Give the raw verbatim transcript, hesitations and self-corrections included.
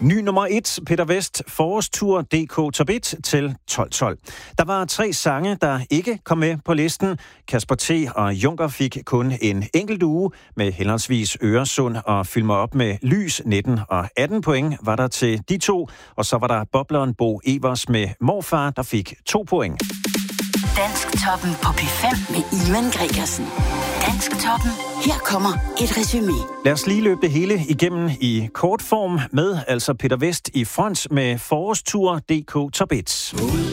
Ny nummer et, Peter Vest, Forårstur D K Top et til tolv tolv. Der var tre sange, der ikke kom med på listen. Kasper T. og Junker fik kun en enkelt uge med henholdsvis Øresund og Fyld mig op med Lys. nitten og atten point var der til de to, og så var der bobleren Bo Evers med Morfar, der fik to point. Dansktoppen på P fem med Ivan Gregersen. Dansktoppen. Her kommer et resumé. Lad os lige løbe det hele igennem i kort form med altså Peter Vest i front med Forårstur D K Top et.